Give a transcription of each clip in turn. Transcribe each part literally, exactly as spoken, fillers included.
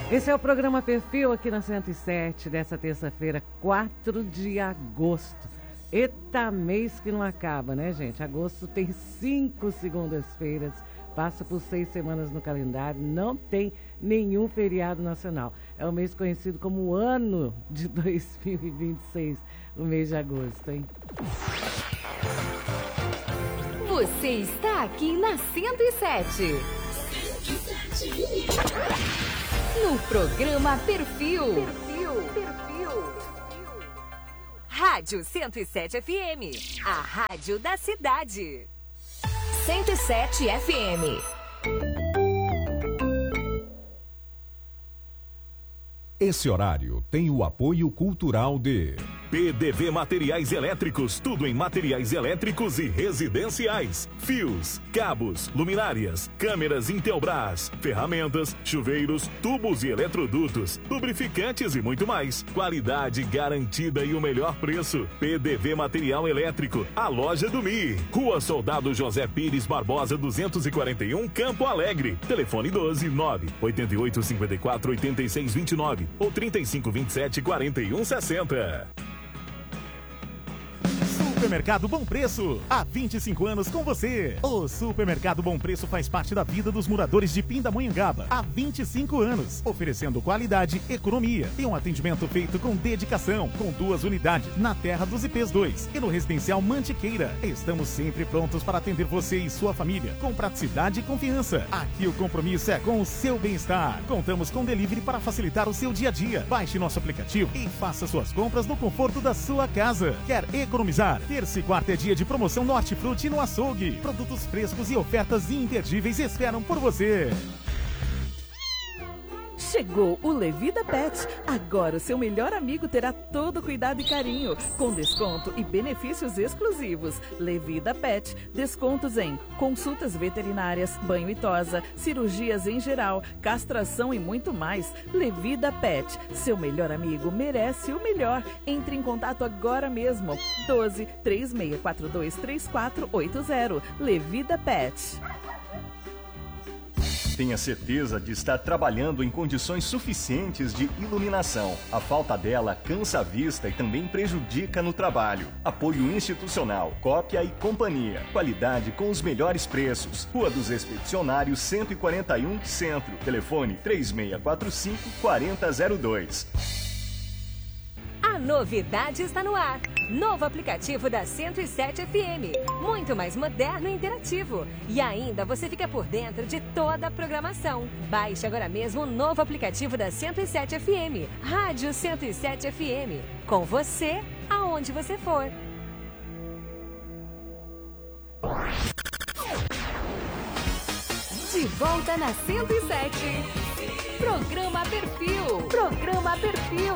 Esse é o programa Perfil aqui na cento e sete, dessa terça-feira, quatro de agosto. Eita, mês que não acaba, né, gente? Agosto tem cinco segundas-feiras, passa por seis semanas no calendário, não tem nenhum feriado nacional. É o mês conhecido como o ano de dois mil e vinte e seis, o mês de agosto, hein? Você está aqui na cento e sete. No programa Perfil. Perfil. Perfil. Rádio cento e sete F M. A rádio da cidade. cento e sete F M. Esse horário tem o apoio cultural de P D V Materiais Elétricos, tudo em materiais elétricos e residenciais. Fios, cabos, luminárias, câmeras Intelbras, ferramentas, chuveiros, tubos e eletrodutos, lubrificantes e muito mais. Qualidade garantida e o melhor preço. P D V Material Elétrico, a loja do M I. Rua Soldado José Pires Barbosa, duzentos e quarenta e um, Campo Alegre. Telefone doze nove oito oito cinco quatro oito seis dois nove ou trinta e cinco vinte e sete quarenta e um sessenta. Supermercado Bom Preço, há vinte e cinco anos com você. O Supermercado Bom Preço faz parte da vida dos moradores de Pindamonhangaba há vinte e cinco anos, oferecendo qualidade, economia e um atendimento feito com dedicação, com duas unidades na Terra dos I Ps dois e no Residencial Mantiqueira. Estamos sempre prontos para atender você e sua família, com praticidade e confiança. Aqui o compromisso é com o seu bem-estar. Contamos com delivery para facilitar o seu dia a dia. Baixe nosso aplicativo e faça suas compras no conforto da sua casa. Quer economizar? Terça e quarta é dia de promoção no Hortifruti no Açougue. Produtos frescos e ofertas imperdíveis esperam por você. Chegou o Levida Pet. Agora o seu melhor amigo terá todo cuidado e carinho, com desconto e benefícios exclusivos. Levida Pet. Descontos em consultas veterinárias, banho e tosa, cirurgias em geral, castração e muito mais. Levida Pet. Seu melhor amigo merece o melhor. Entre em contato agora mesmo. doze, três seis quatro dois, três quatro oito zero. Levida Pet. Tenha certeza de estar trabalhando em condições suficientes de iluminação. A falta dela cansa a vista e também prejudica no trabalho. Apoio institucional, Cópia e Companhia. Qualidade com os melhores preços. Rua dos Expedicionários cento e quarenta e um, Centro. Telefone três seis quatro cinco, quatro zero zero dois. A novidade está no ar. Novo aplicativo da cento e sete F M. Muito mais moderno e interativo. E ainda você fica por dentro de toda a programação. Baixe agora mesmo o novo aplicativo da cento e sete F M. Rádio cento e sete F M. Com você, aonde você for. De volta na cento e sete. Programa Perfil. Programa Perfil.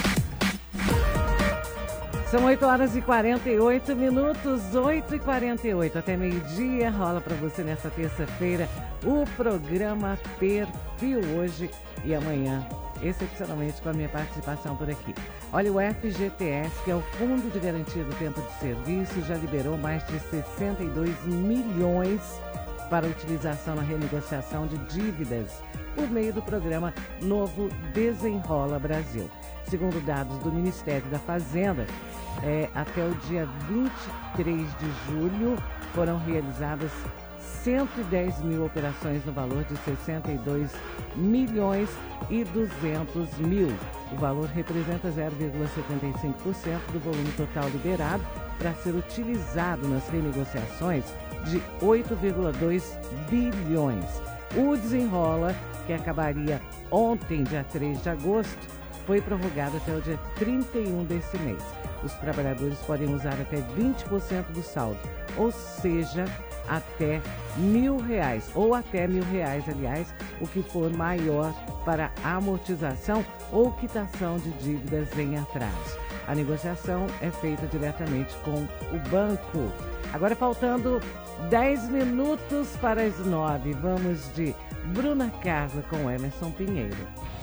São oito horas e quarenta e oito minutos, oito e quarenta e oito, até meio-dia, rola para você nessa terça-feira o programa Perfil, hoje e amanhã, excepcionalmente com a minha participação por aqui. Olha, o F G T S, que é o Fundo de Garantia do Tempo de Serviço, já liberou mais de sessenta e dois milhões para utilização na renegociação de dívidas por meio do programa Novo Desenrola Brasil. Segundo dados do Ministério da Fazenda, é, até o dia vinte e três de julho foram realizadas cento e dez mil operações no valor de sessenta e dois milhões e duzentos mil. O valor representa zero vírgula setenta e cinco por cento do volume total liberado para ser utilizado nas renegociações de oito vírgula dois bilhões. O desenrola, que acabaria ontem, dia três de agosto, foi prorrogado até o dia trinta e um desse mês. Os trabalhadores podem usar até vinte por cento do saldo, ou seja, até mil reais, ou até mil reais, aliás, o que for maior para amortização ou quitação de dívidas em atraso. A negociação é feita diretamente com o banco. Agora, faltando dez minutos para as nove, vamos de Bruna Carla com Emerson Pinheiro.